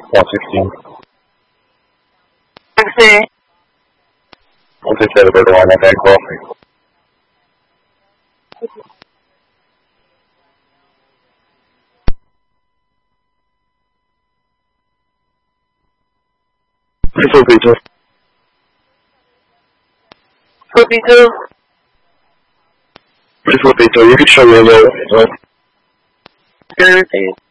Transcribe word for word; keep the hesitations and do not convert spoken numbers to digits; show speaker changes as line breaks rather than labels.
one sixteen.
sixteen.
one sixty-seven, Bird one, that bad coffee. Two pizza.
Two pizza.
Two pizza. You can show me a little.
Everything.